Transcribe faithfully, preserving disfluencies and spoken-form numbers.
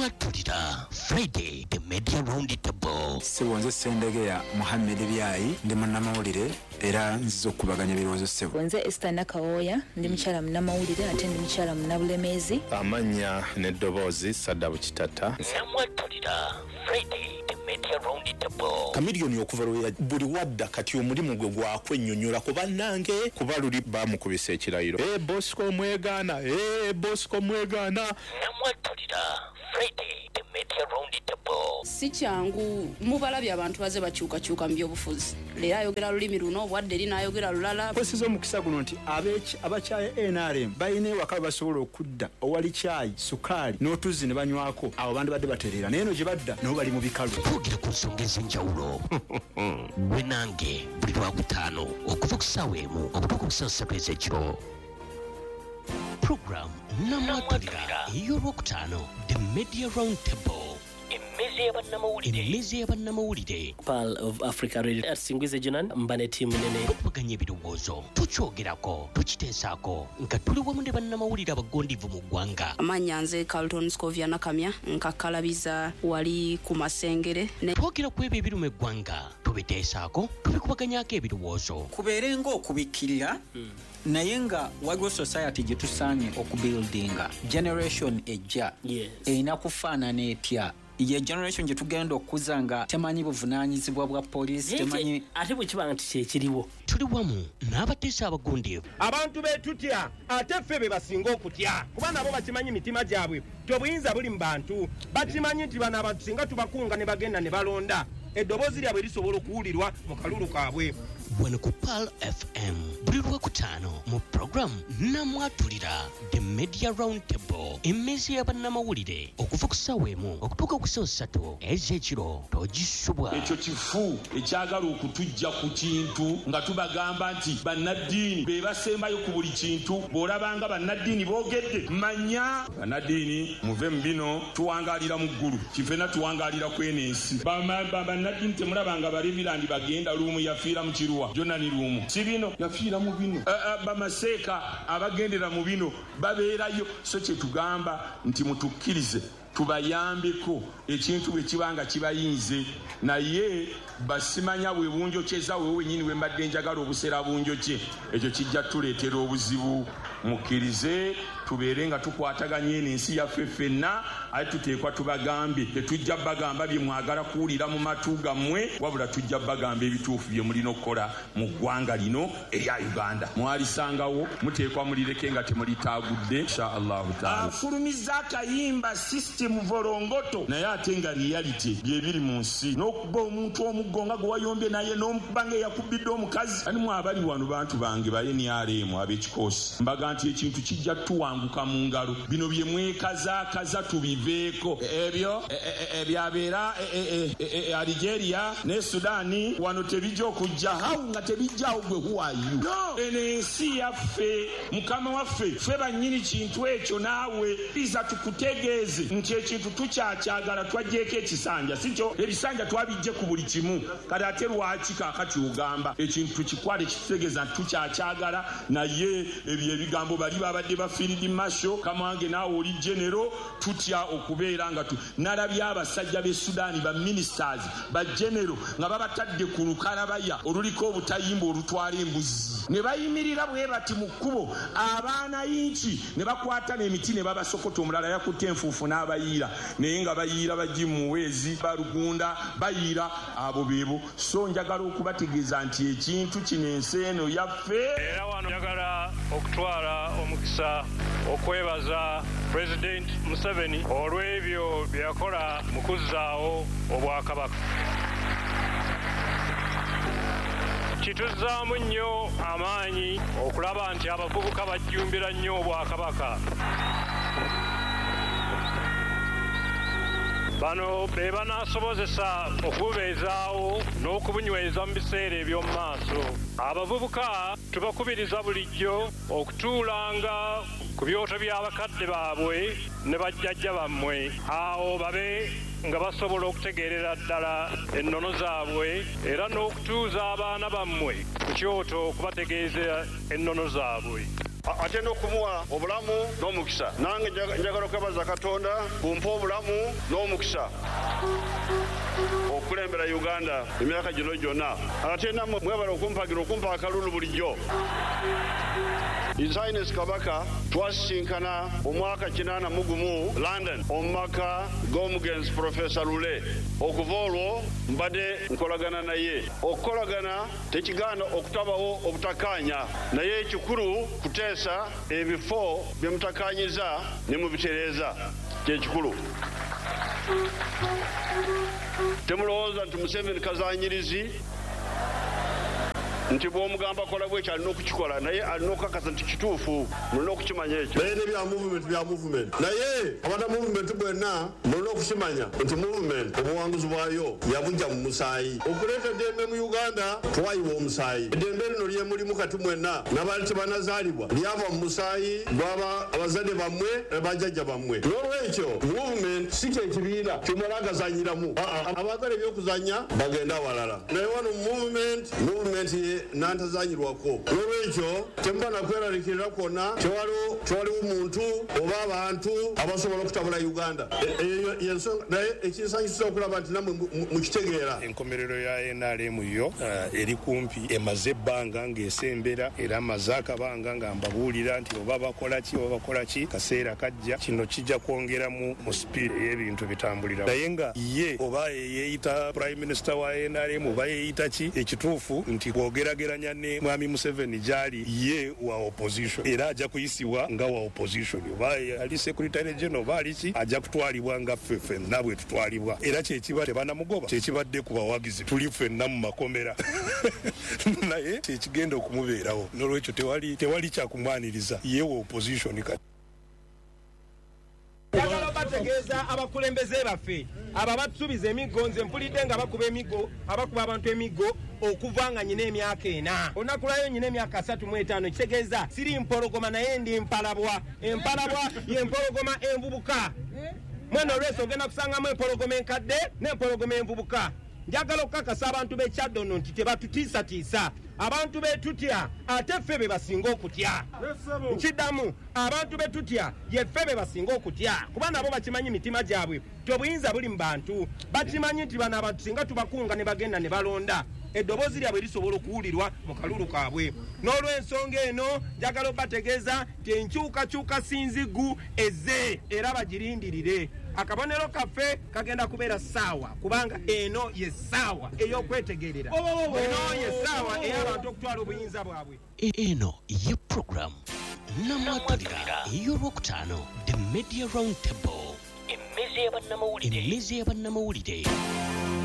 Namwatulira Friday the media round table. Sibonze Sendegeya Muhammad Byayi ndi munnamawulire era nziza okubaganya birowoozo ssebo. Bonze Esther Nakawoya ndi mukyala munnamawulire ate ndi mukyala munnabulemezi. Amanya n'eddoboozi Saddabu Kitata. Namwatulira Friday the media round table. Kamiliyoni okuva lwe buli wadda kati omulimu gwe gwakwennyonnyola ku bannange kuba luli baamukubisa ekirayiro. Eh Bosco Mwegaana, eh Bosco Mwegaana. Namwatulira Friday the media round table. Si kyangu mubalabye abantu baze bakyukakyuka mu byobufuzi. Leero ayogera lulimi luno wadde lina ayogera lulala. Kwesiza omukisa guno nti abakyaye N R M balina ewaka basobola okudda owali kyayi sukaali n'otuzi ne banywako abo bandi badde batereera naye no gye badda nabo bali mu bikalu. Twogera ku nsonga ez'enjawulo gwe nange buli lwakutaano okuva ku ssaawa emu okutuuka ku ssaawa ssatu ez'ekiro. Program Namwatulira ey'olwokutaano the media round table. Emmezi y'abannamawulire. Emmezi y'abannamawulire. Pearl of Africa Radio. Singwize Junan mbane timu nene. Tukubaganya ebirowoozo tukyogerako tukiteesaako nga tuli wamu ne bannamawulire abagondivu mu ggwanga. Amanya nze Carlton Scovia Nakamya nkakalabiza wali ku Masengere. Twogera ku ebyo ebiri mu eggwanga tubiteesaako tubikubaganyaako ebirowoozo. Kubeere ng'okubikkirira naye nga waliwo society gye tusaanye okubuildinga generation ejja erina kufaanana etya. Ye generation gye tugenda okuza nga temanyi buvunaanyizibwa bwa poliisi temanyi ate bwe kiba nti kyekiriwo. Tuli wamu n'abateesa abagondeevu. Abantu beetutya ate ffe be basinga okutya kuba nabo bakimanyi mitima gyabwe tobuyinza buli mu bantu bakimanyi nti bano abantu singa tubakunga ne bagenda ne balonda eddoboozi lyabwe lisobola okuwulirwa mu kalulu kaabwe. Wano ku Pearl F M buli lwakutaano mu program Namwatulira the media round table. Emmezi y'abannamawulire okuva ku ssaawa emu okutuuka ku ssaawa ssatu ez'ekiro togisubwa. Ekyo kifu ekyagala okutujja ku kintu nga tubagamba nti bannaddiini be basembayo ku buli kintu. Bw'olabanga bannaddiini boogedde manya bannaddiini muve mu bino tuwangaalira mu ggulu kifena tuwangaalira kweno ensi. Bannaddiini temulabanga balevirandi bagenda luumu yafiira mu kiruwa Jonani luumu si bino yafiira mu bino bamaseeka abagendera mu bino babeerayo. So kye tugamba nti mutukkirize tubayambeko ekintu bwe kibanga kibayinze naye basimanya bwe bunjokyeza wewe wenyini we mbadde njagala obuseera bunjokye ekyo kijja tuleetera obuzibu. Mukkirize tubeere nga tukwataganya eno ensi yaffe ffenna aye tuteekwa tubagambe tetujja bagamba bye mwagala kuwulira mu matu gammwe wabula tujja bagamba ebituufu bye mulina okukola mu ggwanga lino erya Uganda. Mwalisangawo muteekwa mulireke nga temulitaagudde insha Allahu taala. Afulumiza akayimba system volongoto naye ate nga reality byebiri mu nsi n'okuba omuntu omuggonga gwe wayombye naye n'omukuba nga eyakubidde omukazi. Ani mwabali wano bantu bange ba N R M ab'ekikoosi mbaga nti ekintu kijja tuwanguka mu ngalo bino bye mwekazaakaza tubiveeko ebyo ebyabeera Algeria ne Sudani wano tebijja okujja hawu nga tebijjaawo gwe huwayu no eno ensi yaffe mukama waffe ffe bannyini kintu ekyo naawe biza tukutegeeze nti ekintu tukyakyagala twajjeeko ekisanja sikyo ebisanja twabijje ku buli kimu kati ate lwaki kaakati ogamba ekintu tukikwale kitutegeeza nti tukyakyagala naye ebyo ebigambo bali babadde ba field marshal kamange naawe oli genero tutya okubeera nga tu nalabye abasajja b'e Sudani ba ministers ba genero nga babatadde ku lukalabaya oluliko obutayimba olutwala embuzi ne bayimirira bwe bati mu kkubo abaana yinki ne bakwata n'emiti ne babasokota omulala yakutte enfuufu n'abayiira naye nga bayiira bajji mu muweezi balugunda bayiira abo beebo. So njagala okubategeeza nti ekintu kino ensi eno yaffe. Era wano njagala okutwala omukisa okwebaza President Museveni olw'ebyo bye yakola mu kuzzaawo obwakabaka. Kituzzaamu nnyo amaanyi okulaba nti abavubuka bajjumbira nnyo obwakabaka. Bano be banaasobozesa okububeezaawo n'okubunyweza mu biseera eby'omu maaso. Abavubuka tubakubiriza bulijjo okutuulanga ku byoto by'abakadde baabwe ne bajjajja bammwe awo babe nga basobola okutegeerera ddala ennono zaabwe era n'okutuuza abaana bammwe ku kyoto okubategeeza ennono zaabwe. ate n'okumuwa obulamu n'omukisa. Nange njagala okwebaza Katonda kumpa obulamu n'omukisa okulembera Uganda emyaka gino gyonna. Ate nammwe mwebala okumpagira okumpa akalulu bulijjo. His Highness Kabaka twasisinkana omwaka kinaana mu gumu London omumaka g'omugenzi Professor Lule. Okuva olwo mbadde nkolagana naye. Okukolagana tekigaana okutabawo obutakkaanya, naye ekikulu kuteesa ebifo bye mutakanyiza ne mubitereeza kyekikulu. Temulowooza nti Museveni kazanyirizi nti bw'omugamba kola bwekyo alina okukikola, naye alina okukakasa nti kituufu, mulina okukimanya ekyo. Naye ne bya movement bya movement, naye abana movement bwenna mulina okukimanya nti movement obuwanguzi bwayo yabujja mu musaayi. Okuleeta eddembe mu Uganda twayiwa omusaayi. Eddembe lino lye mulimu kati mwenna n'abaali tebanazaalibwa lyava mu musaayi gw'aba abazadde bammwe ne bajjajja bammwe. N'olwekyo movement si kyekibiina kimulagazanyiramu, abaagala ebyokuzanya bagenda awalala. Naye wano movement movement ye nantazanyirwako. N'olwekyo temuba nakweraliikirira kwonna tewaliwo muntu oba abantu abasobola okutabula Uganda. Yensonga naye ekinsanyusa okulaba nti nammwe mukitegeera. Enkomerero ya N R M yo eri kumpi emaze ebbanga ng'esembera era amaze akabanga nga mbabuulira nti oba bakola ki oba bakola ki, kaseera kajja kino kijja kwongeramu mu sipiidi ey'ebintu bitambulira. Naye nga ye oba yeeyita Prime Minister wa N R M oba yeeyita ki, ekituufu nti bw'ogerageranya ne Mwami Museveni gyali ye wa opposition era ajja kuyisibwa nga wa opposition, oba ali Secretary General oba ali ki, ajja kutwalibwa nga ffe ffenna bwe tutwalibwa. Era kyekiba tebanamugoba, kyekibadde ku bawagizi tuli ffenna mu makomera naye kyekigenda okumubeerawo. N'olwekyo tewali tewali kyakumwaniriza ye wa opposition kati. Njagala bategeeza abakulembeze baffe abo abatusuubiza emiggo, nze mpulidde nga bakuba emiggo abakuba abantu emiggo okuva nga nyina emyaka ena. Olunaku lwayo nyina emyaka asatu mu etaano, kitegeeza siri mpologoma naye ndi mpalabwa. Empalabwa ye mpologoma envubuka. Mweno olw'ensi ogenda kusangamu empologoma enkadde n'empologoma envubuka. Njagala okukakasa abantu b'ekyaddono nti tebatutiisatiisa. Abantu betutya ate ffe be basinga okutya. Nkiddamu, abantu betutya ye ffe be basinga okutya, kuba nabo bakimanyi mitima gyabwe ti obuyinza buli mu bantu. Bakimanyi nti bano abantu singa tubakunga ne bagenda ne balonda, eddoboozi lyabwe lisobola okuwulirwa mu kalulu kaabwe. N'olw'ensonga eno njagala obategeeza nti enkyukakyuka sinzigu ezze era bagirindirire. Akabonero kaffe kagenda kubeera ssaawa, kubanga eno ye ssaawa ey'okwetegerera, eno ye ssaawa ey'abantu okutwala obuyinza bwabwe. Eno ye program namwatulira ey'olwokutaano, The Media Round Table, emmezi y'abannamawulire.